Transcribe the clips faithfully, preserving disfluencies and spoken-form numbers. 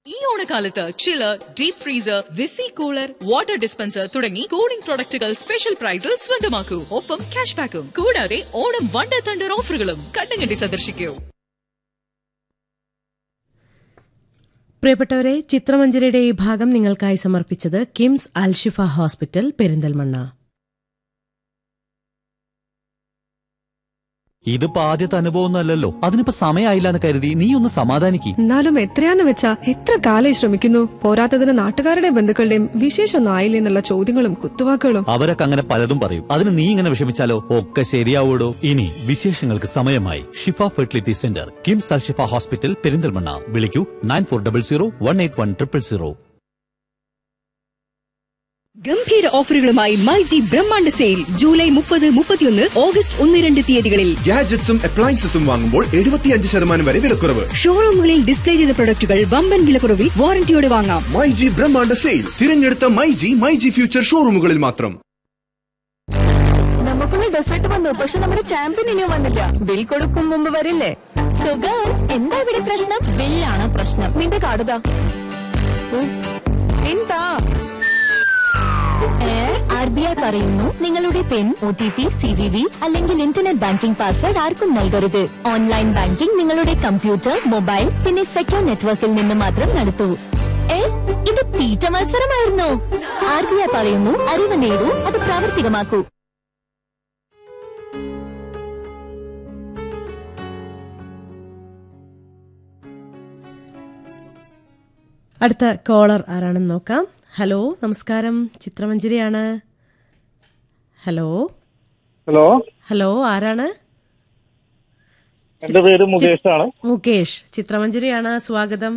ഈ ഓണക്കാലത്ത് ചില്ലർ, deep freezer, VC cooler, water dispenser തുടങ്ങി കൂളിംഗ് പ്രൊഡക്റ്റുകൾ സ്പെഷ്യൽ പ്രൈസിൽ സ്വന്തമാക്കൂ. ഒപ്പം ക്യാഷ് ബാക്കും. കൂടാതെ ഓണം വണ്ടർ തണ്ടർ ഓഫറുകളും കണ്ണുകണ്ടി സന്ദർശിക്കൂ. പ്രിയപ്പെട്ടവരെ, ചിത്രമഞ്ജരിയുടെ ഈ ഭാഗം നിങ്ങൾക്കായി സമർപ്പിച്ചത് കിംസ് അൽഷിഫ ഹോസ്പിറ്റൽ, പെരിന്തൽമണ്ണ. ഇതിപ്പോ ആദ്യത്തെ അനുഭവമൊന്നുമല്ലല്ലോ. അതിനിപ്പോ സമയമായില്ല എന്ന് കരുതി നീ ഒന്ന് സമാധാനിക്ക്. എന്നാലും എത്രയാന്ന് വെച്ചാ എത്ര കാലം ശ്രമിക്കുന്നു. പോരാത്തതിന് നാട്ടുകാരുടെ ബന്ധുക്കളുടെയും വിശേഷമൊന്നും ആയില്ലേ എന്നുള്ള ചോദ്യങ്ങളും കുത്തുവാക്കുകളും. അവരൊക്കെ അങ്ങനെ പലതും പറയും. അതിന് നീ ഇങ്ങനെ വിഷമിച്ചാലോ? ഒക്കെ ശരിയാവൂടോ. ഇനി വിശേഷങ്ങൾക്ക് സമയമായി. ഷിഫ fertility centre, KIMS Alshifa hospital, Perinthalmanna. വിളിക്കൂ nine four double zero one eight one triple zero. ഗംഭീര ഓഫറുകളുമായി മൈജി ബ്രഹ്മാണ്ഡ സെയിൽ ജൂലൈ മുപ്പത് മുപ്പത്തിയൊന്ന് ഓഗസ്റ്റ് ഒന്ന് രണ്ട് തീയതികളിൽ. ഗാഡ്ജറ്റ്സും അപ്ലയൻസസും വാങ്ങുമ്പോൾ എഴുപത്തിയഞ്ച് ശതമാനം വരെ വിലക്കുറവ്. ഷോറൂമുകളിൽ ഡിസ്പ്ലേ ചെയ്ത പ്രൊഡക്റ്റുകൾ വമ്പൻ വിലക്കുറവിൽ വാറന്റിയോടെ വാങ്ങാം. മൈജി ബ്രഹ്മാണ്ഡ സെയിൽ തിരഞ്ഞെടുത്ത മൈജി മൈജി ഫ്യൂച്ചർ ഷോറൂമുകളിൽ മാത്രം. നമുക്കുള്ള ഡെസേർട്ട് വന്നു, പക്ഷെ നമ്മുടെ ചാമ്പ്യൻ ഇനിയും വന്നില്ല. ബിൽ കൊടുക്കും മുമ്പ് വരില്ലേ? എന്താ ഇവിടെ പ്രശ്നം? ബില്ലാണ് പ്രശ്നം. നിന്റെ കാർഡുതാ. എന്താ ആർ ബി ഐ പറയുന്നു, നിങ്ങളുടെ pen, O T P, C V V അല്ലെങ്കിൽ ഇന്റർനെറ്റ് ബാങ്കിംഗ് പാസ്വേഡ് ആർക്കും നൽകരുത്. ഓൺലൈൻ ബാങ്കിംഗ് നിങ്ങളുടെ കമ്പ്യൂട്ടർ, മൊബൈൽ പിന്നെ സെക്യൂർ നെറ്റ്വർക്കിൽ നിന്ന് മാത്രം നടത്തൂ. ഏ ഇത് തീറ്റ മത്സരമായിരുന്നോ? ആർ ബി ഐ പറയുന്നു, അറിവ് നേടൂ, അത് പ്രാവർത്തികമാക്കൂ. അടുത്ത കോളർ ആരാണെന്ന് നോക്കാം. ഹലോ, നമസ്കാരം. ചിത്രമഞ്ജരിയാണ്. ഹലോ ഹലോ ഹലോ ആരാണ്? എന്റെ പേര് മുകേഷ് ആണ്. മുകേഷ്, ചിത്രമഞ്ജരിയാണ്. സ്വാഗതം.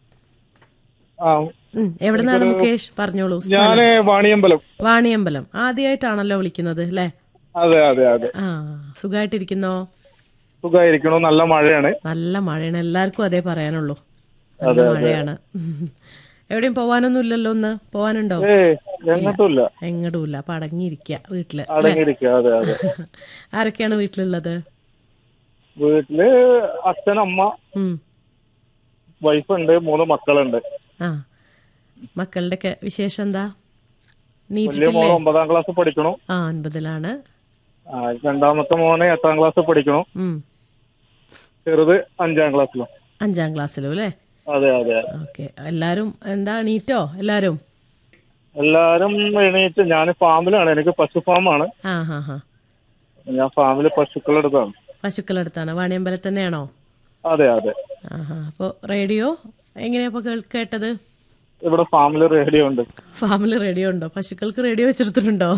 എവിടെ നിന്നാണ് മുകേഷ്? പറഞ്ഞോളൂ. ഞാന് വാണിയമ്പലം. വാണിയമ്പലം. ആദ്യമായിട്ടാണല്ലോ വിളിക്കുന്നത് അല്ലേ? അതെ അതെ അതെ. ആ, സുഖമായിട്ടിരിക്കുന്നോ? സുഖമായിരിക്കണോ? നല്ല മഴയാണ്. നല്ല മഴയാണ്. എല്ലാവർക്കും അതേ പറയാനുള്ളൂ. നല്ല മഴയാണ്. എവിടെയും പോവാനൊന്നും ഇല്ലല്ലോ. ഒന്ന് പോവാനുണ്ടോ? എങ്ങോട്ടുമില്ല. എങ്ങോട്ടുമില്ല. അപ്പൊ അടങ്ങിയിരിക്കുക വീട്ടില്. ആരൊക്കെയാണ് വീട്ടിലുള്ളത്? വീട്ടില് അച്ഛൻ, അമ്മ, വൈഫുണ്ട്, മൂന്ന് മക്കളുണ്ട്. ആ, മക്കളുടെ ഒക്കെ വിശേഷം എന്താ? വലിയ മോള് ഒമ്പതാം ക്ലാസ് പഠിക്കണു. ആ, ഒൻപതിലാണ്. രണ്ടാമത്തെ മോനെ എട്ടാം ക്ലാസ് പഠിക്കണു. ചെറുത് അഞ്ചാം ക്ലാസ്സിലും. അഞ്ചാം ക്ലാസ്സിലും അല്ലേ? അതെ അതെ. ഓക്കെ. എല്ലാരും എന്താ എണീറ്റോ? എല്ലാരും എല്ലാരും എണീറ്റ്. ഞാൻ ഫാമിലാണ്. എനിക്ക് പശു ഫാമാണ്. ആ ഹാ ഹാ. ഞാൻ ഫാമില് പശുക്കളെടുത്താണ്. പശുക്കളെടുത്താണ്. വാണിയമ്പലം തന്നെയാണോ? അതെ അതെ. ആഹാ. അപ്പൊ റേഡിയോ എങ്ങനെയാ കേട്ടത്? ഇവിടെ ഫാമില് റേഡിയോ ഉണ്ട്. ഫാമില് റേഡിയോ ഉണ്ടോ? പശുക്കൾക്ക് റേഡിയോ വെച്ചെടുത്തിട്ടുണ്ടോ?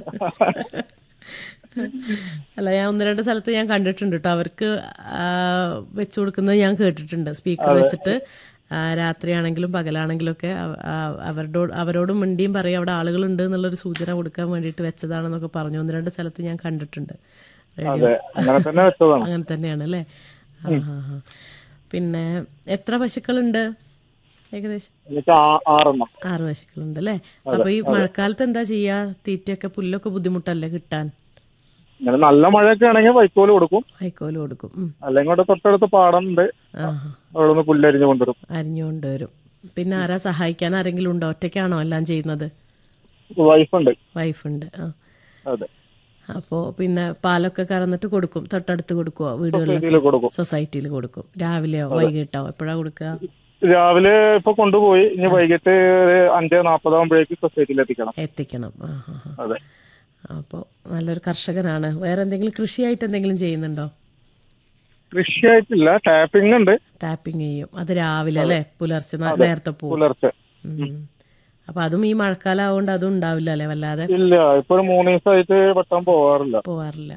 അല്ല, ഞാൻ ഒന്ന് രണ്ട് സ്ഥലത്ത് ഞാൻ കണ്ടിട്ടുണ്ട് കേട്ടോ. അവർക്ക് വെച്ചു കൊടുക്കുന്നത് ഞാൻ കേട്ടിട്ടുണ്ട്. സ്പീക്കർ വെച്ചിട്ട് രാത്രിയാണെങ്കിലും പകലാണെങ്കിലും ഒക്കെ അവരോട് അവരോടും മിണ്ടിയും പറയും അവിടെ ആളുകളുണ്ട് എന്നുള്ളൊരു സൂചന കൊടുക്കാൻ വേണ്ടിയിട്ട് വെച്ചതാണെന്നൊക്കെ പറഞ്ഞു. ഒന്ന് രണ്ട് സ്ഥലത്ത് ഞാൻ കണ്ടിട്ടുണ്ട് റേഡിയോ. അങ്ങനെ തന്നെയാണ് അല്ലേ? ആ ഹാ ഹാ. പിന്നെ എത്ര പശുക്കളുണ്ട് ഏകദേശം? ആറ് പശുക്കളുണ്ട് അല്ലേ? അപ്പൊ ഈ മഴക്കാലത്ത് എന്താ ചെയ്യാ? തീറ്റയൊക്കെ, പുല്ലൊക്കെ ബുദ്ധിമുട്ടല്ലേ കിട്ടാൻ? നല്ല മഴയൊക്കെ ആണെങ്കിൽ വൈക്കോല് കൊടുക്കും. വൈക്കോല് കൊടുക്കും. അല്ലെങ്കിൽ തൊട്ടടുത്ത് പാടമുണ്ട്, അവിടെ പുല്ലരിഞ്ഞു കൊണ്ടുവരും. അരിഞ്ഞുകൊണ്ടുവരും. പിന്നെ ആരാ സഹായിക്കാൻ? ആരെങ്കിലും ഉണ്ടോ? ഒറ്റയ്ക്കാണോ എല്ലാം ചെയ്യുന്നത്? വൈഫുണ്ട്. വൈഫുണ്ട്. ആ, അതെ. അപ്പോ പിന്നെ പാലൊക്കെ കറന്നിട്ട് കൊടുക്കും. തൊട്ടടുത്ത് കൊടുക്കുവോ? വീടുകളിൽ, സൊസൈറ്റിയിൽ കൊടുക്കും. രാവിലെയോ വൈകിട്ടോ എപ്പോഴാ കൊടുക്കുക? രാവിലെ ഇപ്പൊ കൊണ്ടുപോയി. ഇനി വൈകിട്ട് അഞ്ച് നാപ്പതാകുമ്പോഴേക്ക് സൊസൈറ്റിയിൽ എത്തിക്കണം. എത്തിക്കണം. ആ ഹാ ഹാ. അതെ. അപ്പോൾ നല്ലൊരു കർഷകനാണ്. വേറെ എന്തെങ്കിലും കൃഷിയായിട്ട് എന്തെങ്കിലും ചെയ്യുന്നുണ്ടോ? കൃഷിയായിട്ടില്ല, ടാപ്പിംഗ് ഉണ്ട്. ടാപ്പിംഗ് ചെയ്യും. അത് രാവിലെ അല്ലേ? പുലർച്ചെ നേരത്തെ പോകും. പുലർച്ചെ. അപ്പൊ അതും ഈ മഴക്കാലം ആവുകൊണ്ട് അതും ഉണ്ടാവില്ല അല്ലെ? വല്ലാതെ ഇല്ല. ഇപ്പൊ ഒരു മൂന്ന് ദിവസമായിട്ട് വെട്ടാൻ പോവാറില്ല. പോവാറില്ല.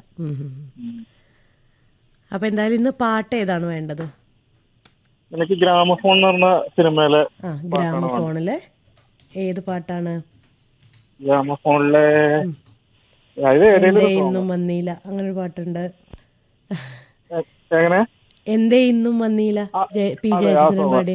അപ്പൊ എന്തായാലും ഇന്ന് പാട്ട് ഏതാണ് വേണ്ടത്? എനിക്ക് ഗ്രാമഫോൺ എന്ന് പറഞ്ഞ സിനിമയിലെ. ഗ്രാമഫോണിലെ ഏത് പാട്ടാണ്? ഗ്രാമഫോണിലെ ഇന്നും വന്നില്ല, അങ്ങനെ ഒരു പാട്ടുണ്ട്. എങ്ങനെ? എന്തേ ഇന്നും വന്നില്ല, പി ജയചന്ദ്രൻ പാടി.